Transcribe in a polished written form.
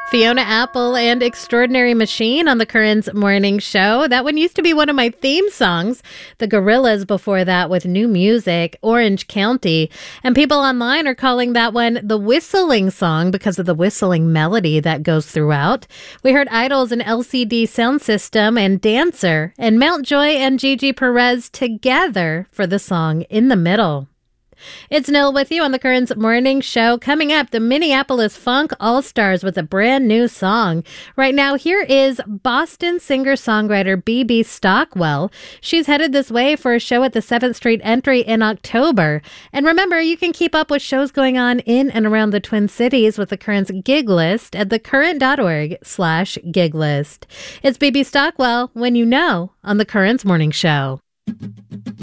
Fiona Apple and Extraordinary Machine on the Currents Morning Show. That one used to be one of my theme songs. The Gorillaz before that with new music, Orange County. And people online are calling that one the whistling song because of the whistling melody that goes throughout. We heard Idols and LCD Sound System and Dancer and Mountjoy and Gigi Perez together for the song In the Middle. It's Nil with you on the Currents Morning Show. Coming up, the Minneapolis Funk All-Stars with a brand new song. Right now, here is Boston singer-songwriter BB Stockwell. She's headed this way for a show at the 7th Street Entry in October. And remember, you can keep up with shows going on in and around the Twin Cities with the Currents gig list at thecurrent.org/gig list. It's BB Stockwell, When You Know, on the Currents Morning Show.